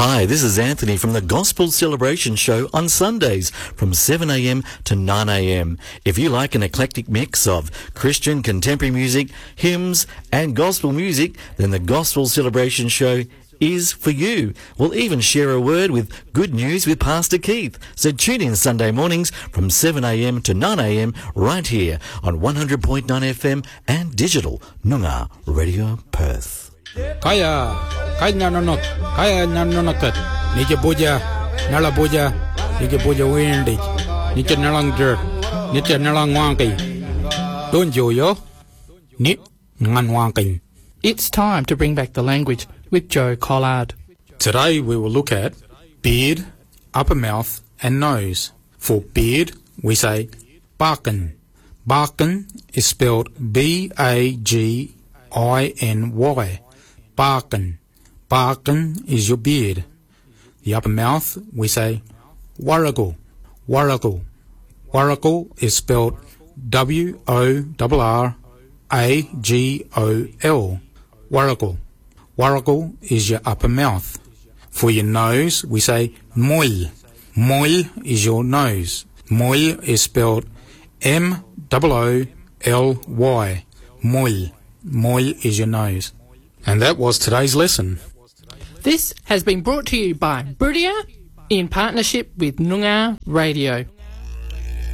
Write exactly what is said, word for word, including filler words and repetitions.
Hi, this is Anthony from the Gospel Celebration Show on Sundays from seven a.m. to nine a.m. If you like an eclectic mix of Christian contemporary music, hymns and gospel music, then the Gospel Celebration Show is for you. We'll even share a word with good news with Pastor Keith. So tune in Sunday mornings from seven a.m. to nine a.m. right here on one hundred point nine F M and digital Noongar Radio Perth. Kaya, kaya nanonot, kaya nanonokat. Nike boja, nala boja, nike boja windig, nike nalang dirt, nike nalang wanky. Don't you yo? Nip ngan wanking. It's time to bring back the language with Joe Collard. Today we will look at beard, upper mouth and nose. For beard, we say barkin. Barkin is spelled B A G I N Y. Barkin. Barkin is your beard. The upper mouth, we say warrigal. Warrigal. Warrigal is spelled W O R R A G O L. Warrigal. Warrigal is your upper mouth. For your nose, we say moil. Moil is your nose. Moil is spelled M O O L Y. Moil. Moil is your nose. And that was today's lesson. This has been brought to you by Buridia in partnership with Noongar Radio.